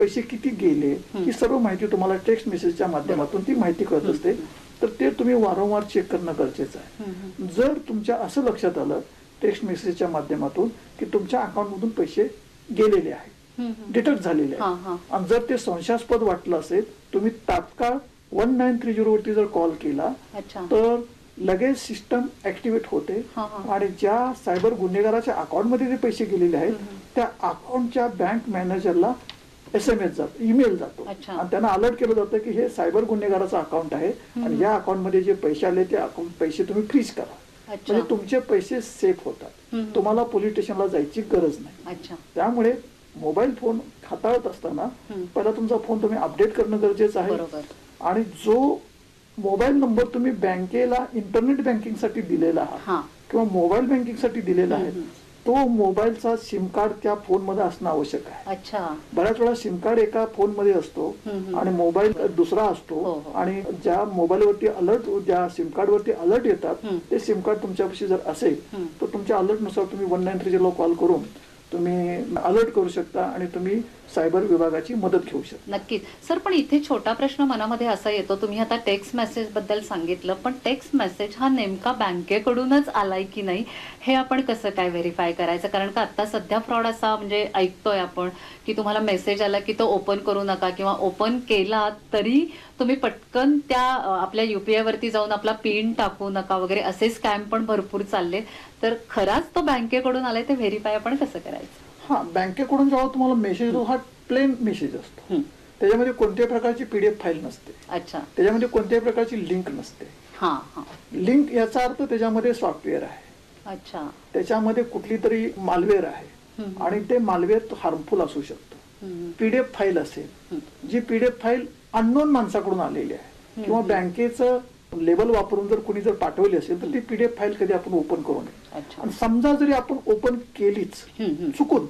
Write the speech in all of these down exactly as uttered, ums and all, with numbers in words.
पैसे किती गेले ही सर्व माहिती तुम्हाला टेक्स्ट मेसेजच्या माध्यमातून ती माहिती कळत असते. तर ते तुम्ही वारंवार चेक करणं गरजेचं आहे. जर तुमच्या असं लक्षात आलं टेक्स्ट मेसेजच्या माध्यमातून की तुमच्या अकाउंटमधून पैसे गेलेले आहेत, डिटेक्ट झालेले आहेत, आणि जर ते संशयास्पद वाटलं असेल तुम्ही तात्काळ वन नाईन थ्री झिरो वरती जर कॉल केला तर लगेच सिस्टम ऍक्टिव्हेट होते आणि ज्या सायबर गुन्हेगाराच्या अकाउंटमध्ये जे पैसे गेलेले आहेत त्या अकाउंटच्या बँक मॅनेजरला एस एम एस जातो, ईमेल जातो आणि त्यांना अलर्ट केलं जातं की हे सायबर गुन्हेगाराचं अकाउंट आहे आणि या अकाउंटमध्ये जे पैसे आले ते अकाउंट पैसे तुम्ही फ्रीज करा. म्हणजे तुमचे पैसे सेफ होतात, तुम्हाला पोलीस स्टेशनला जायची गरज नाही. त्यामुळे मोबाईल फोन हाताळत असताना पहिला तुमचा फोन तुम्ही अपडेट करणं गरजेचं आहे आणि जो मोबाईल नंबर तुम्ही बँकेला इंटरनेट बँकिंग साठी दिलेला आहात किंवा मोबाईल बँकिंग साठी दिलेला आहे तो मोबाईलचा सिम कार्ड त्या फोन मध्ये असणं आवश्यक आहे. बऱ्याच वेळा सिम कार्ड एका फोन मध्ये असतो आणि मोबाईल दुसरा असतो आणि ज्या मोबाईल वरती अलर्ट ज्या सिम कार्ड वरती अलर्ट येतात ते सिम कार्ड तुमच्यापाशी जर असेल तर तुमच्या अलर्ट नुसार तुम्ही one nine three zero call करून तुम्ही अलर्ट करू शकता आणि तुम्ही सायबर विभागाची मदत घेऊ शकता. नक्कीच सर, पण इथे छोटा प्रश्न मनामध्ये असा येतो, तुम्ही आता टेक्स्ट मेसेज बद्दल सांगितलं पण टेक्स्ट मेसेज हा नेमका बँकेकडूनच आलाय की नाही हे आपण कसं काय व्हेरीफाय करायचं? कारण का आता सध्या फ्रॉड असा म्हणजे ऐकतोय आपण की तुम्हाला मेसेज आला की तो ओपन करू नका किंवा ओपन केला तरी तुम्ही पटकन त्या आपल्या युपीआय वरती जाऊन आपला पिन टाकू नका वगैरे असे स्कॅम पण भरपूर चालले. तर खराच तो बँकेकडून आलाय ते व्हेरीफाय आपण कसं करायचं? हा, बँकेकडून जेव्हा तुम्हाला मेसेज येतो हा प्लेन मेसेज असतो, त्याच्यामध्ये कोणत्याही प्रकारची पीडीएफ फाईल नसते. अच्छा. त्याच्यामध्ये कोणत्याही प्रकारची लिंक नसते. हा हा लिंक याचा अर्थ त्याच्यामध्ये सॉफ्टवेअर आहे. अच्छा. त्याच्यामध्ये कुठली तरी मालवेअर आहे आणि ते मालवेअर हार्मफुल असू शकतं. पीडीएफ फाईल असेल जी पीडीएफ फाईल अननोन माणसाकडून आलेली आहे किंवा बँकेचं लेबल वापरून जर कोणी जर पाठवली असेल तर ती पीडीएफ फाईल कधी आपण ओपन करू नये. आणि समजा जरी आपण ओपन केलीच चुकून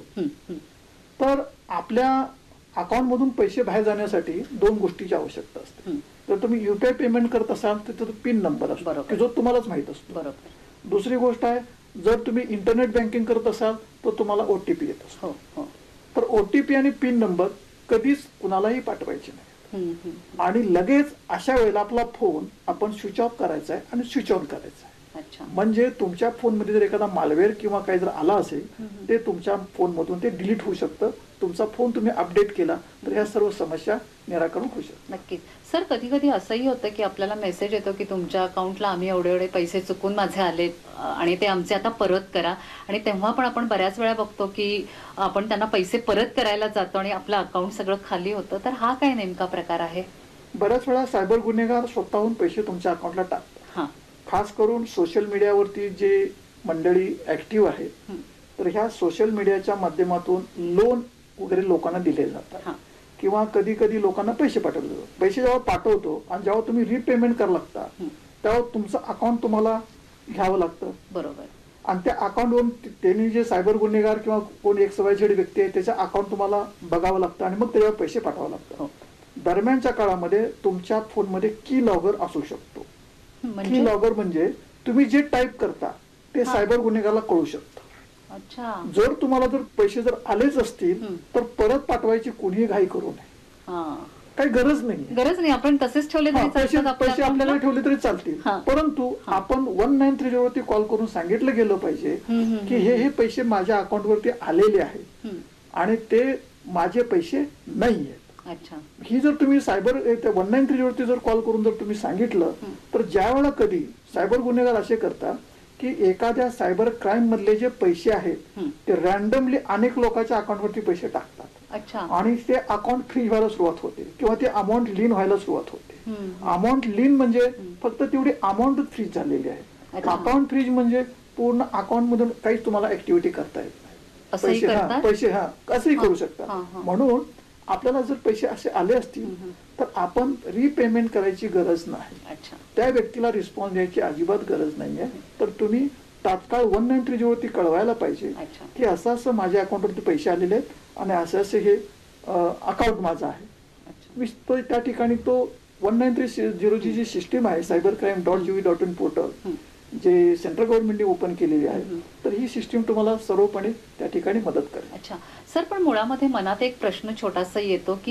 तर आपल्या अकाउंट मधून पैसे बाहेर जाण्यासाठी दोन गोष्टीची आवश्यकता असते. जर तुम्ही युपीआय पेमेंट करत असाल तर त्याचा पिन नंबर असतो जो तुम्हालाच माहित असतो. दुसरी गोष्ट आहे जर तुम्ही इंटरनेट बँकिंग करत असाल तर तुम्हाला ओटीपी येत असतो. तर ओटीपी आणि पिन नंबर कधीच कुणालाही पाठवायचे नाही आणि लगेच अशा वेळेला आपला फोन आपण स्विच ऑफ करायचा आहे आणि स्विच ऑन करायचा आहे. म्हणजे तुमच्या फोन मध्ये जर एखादा मालवेअर किंवा काही जर आला असेल ते तुमच्या फोन मधून ते डिलीट होऊ शकतं. तुमचा फोन तुम्ही अपडेट केला तर ह्या सर्व समस्या निराकरण होऊ शकतात. नक्कीच सर, कधी कधी असंही होतं की आपल्याला मेसेज येतो की तुमच्या अकाउंटला आम्ही एवढे एवढे पैसे चुकून माझे आलेत आणि ते आमचे आता परत करा, आणि तेव्हा पण आपण बऱ्याच वेळा बघतो की आपण त्यांना पैसे परत करायला जातो आणि आपलं अकाउंट सगळं खाली होतं. तर हा काय नेमका प्रकार आहे? बऱ्याच वेळा सायबर गुन्हेगार स्वतःहून पैसे तुमच्या अकाउंटला टाकतात. खास करून सोशल मीडियावरती जे मंडळी ऍक्टिव्ह आहेत तर ह्या सोशल मीडियाच्या माध्यमातून लोन वगैरे लोकांना दिले जातात किंवा कधी कधी लोकांना पैसे पाठवले जातात. पैसे जेव्हा पाठवतो आणि जेव्हा तुम्ही रिपेमेंट करायला लागता तेव्हा तुमचं अकाउंट तुम्हाला घ्यावं लागतं. बरोबर. आणि त्या अकाउंटवरून त्यांनी जे सायबर गुन्हेगार किंवा कोण एक सवयछेड व्यक्ती आहे त्याच्या अकाउंट तुम्हाला बघावं लागतं आणि मग त्याच्यावर पैसे पाठवावं लागतं. दरम्यानच्या काळामध्ये तुमच्या फोनमध्ये की लॉगर असू शकतो. की लॉगर म्हणजे तुम्ही जे टाईप करता ते सायबर गुन्हेगाराला कळू शकतं. जर तुम्हाला जर पैसे जर आलेच असतील तर परत पाठवायची कोणीही घाई करू नये. काही गरज नाही गरज नाही आपण तसेच ठेवले पैसे आपल्याला ठेवले तरी चालतील. परंतु आपण वन नाईन थ्री झिरो वरती कॉल करून सांगितलं गेलं पाहिजे की हे हे पैसे माझ्या अकाउंट वरती आलेले आहेत आणि ते माझे पैसे नाही आहेत. अच्छा. ही जर तुम्ही सायबर वन नाईन थ्री वरती जर कॉल करून जर तुम्ही सांगितलं तर ज्या वेळेला कधी सायबर गुन्हेगार असे करतात की एखाद्या सायबर क्राईम मधले जे पैसे आहेत ते रॅन्डमली अनेक लोकांच्या अकाउंटवरती पैसे टाकतात आणि ते अकाउंट फ्रीज व्हायला सुरुवात होते किंवा ते अमाऊंट लीन व्हायला सुरुवात होते. अमाऊंट लीन म्हणजे फक्त तेवढी अमाऊंट फ्रीज झालेली आहे. अकाउंट फ्रीज म्हणजे पूर्ण अकाउंट मधून काहीच तुम्हाला ऍक्टिव्हिटी करता येत नाही. पैसे हा पैसे हा असंही करू शकता. म्हणून आपल्याला जर पैसे असे आले असतील तर आपण रिपेमेंट करायची गरज नाही. त्या व्यक्तीला रिस्पॉन्स द्यायची अजिबात गरज नाहीये. तर तुम्ही तात्काळ वन नाईन थ्री वरती कळवायला पाहिजे की असं असं माझ्या अकाउंटवरती पैसे आलेले आहेत आणि असं असं हे अकाउंट माझं आहे. तो त्या ठिकाणी तो वन नाईन थ्री झिरोची जी सिस्टीम आहे cyber crime dot G O V dot in portal जे सेंट्रल गव्हर्नमेंटने ओपन केलेली आहे तर ही सिस्टीम तुम्हाला सर्वपणे त्या ठिकाणी मदत करेल. अच्छा सर, पण मुळामध्ये मनात एक प्रश्न छोटासा येतो की